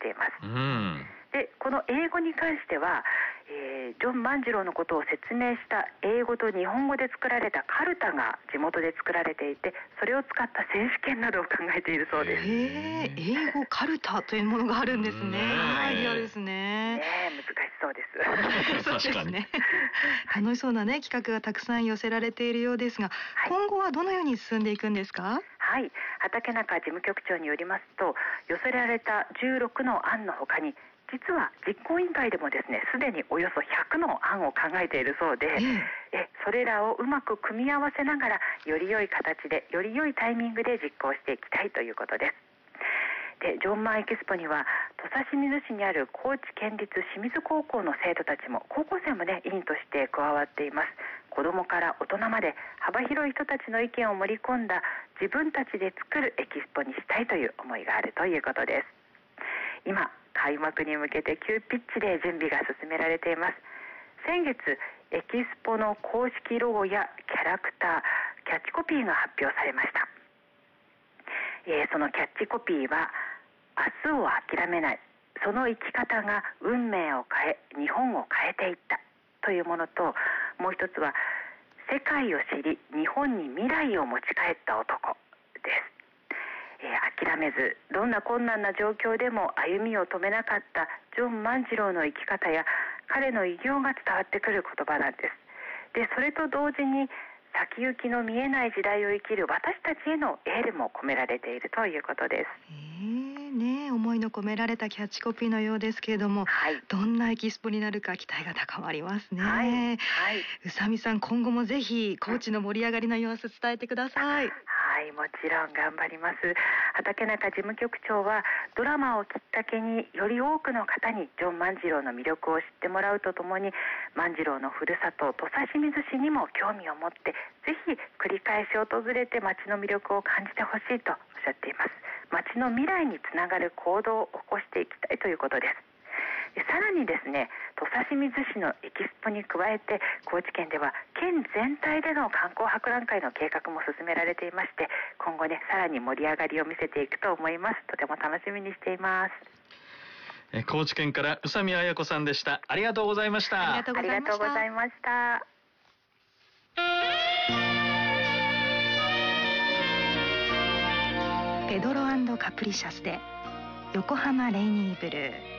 ています。でこの英語に関しては、ジョン万次郎のことを説明した英語と日本語で作られたカルタが地元で作られていて、それを使った選手権などを考えているそうです。 英語カルタというものがあるんですね。アイデアですね。 難しそうです。 そうですね。楽しそうな企画がたくさん寄せられているようですが、今後はどのように進んでいくんですか？ はい、畠中事務局長によりますと、寄せられた16の案の他に実は実行委員会でもですね、すでにおよそ100の案を考えているそうで、それらをうまく組み合わせながらより良い形でより良いタイミングで実行していきたいということです。でジョン万エキスポには土佐清水市にある高知県立清水高校の生徒たちも、高校生も委員として加わっています。子どもから大人まで幅広い人たちの意見を盛り込んだ自分たちで作るエキスポにしたいという思いがあるということです。今開幕に向けて急ピッチで準備が進められています。先月エキスポの公式ロゴやキャラクター、キャッチコピーが発表されました。そのキャッチコピーは、明日を諦めない、その生き方が運命を変え日本を変えていったというものと、もう一つは世界を知り日本に未来を持ち帰った男です。諦めずどんな困難な状況でも歩みを止めなかったジョン万次郎の生き方や彼の偉業が伝わってくる言葉なんです。でそれと同時に先行きの見えない時代を生きる私たちへのエールも込められているということです。 思いの込められたキャッチコピーのようですけれども、どんなエキスポになるか期待が高まりますね。宇佐美さん、今後もぜひ高知の盛り上がりの様子伝えてください。 もちろん頑張ります。畠中事務局長はドラマをきっかけにより多くの方にジョン万次郎の魅力を知ってもらうとともに、万次郎のふるさと土佐清水市にも興味を持ってぜひ繰り返し訪れて町の魅力を感じてほしいとおっしゃっています。町の未来につながる行動を起こしていきたいということです。さらにですね、土佐清水市のエキスポに加えて高知県では県全体での観光博覧会の計画も進められていまして、今後さらに盛り上がりを見せていくと思います。とても楽しみにしています。 高知県から宇佐美彩子さんでした。ありがとうございました。 ありがとうございました。 ペドロ&カプリシャスで横浜レイニーブルー。